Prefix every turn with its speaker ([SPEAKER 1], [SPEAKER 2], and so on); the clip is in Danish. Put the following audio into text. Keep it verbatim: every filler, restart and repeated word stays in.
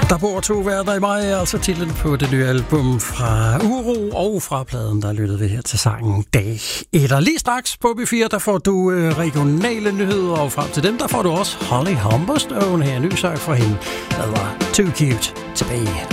[SPEAKER 1] Der bor to værter i mig, altså titlen på det nye album fra Uro, og fra pladen, der lyttede vi her til sangen Dag et. Og lige straks på B fire, der får du øh, regionale nyheder, og frem til dem, der får du også Holly Humberstone her, ny sang fra hende, der var Too Cute tilbage.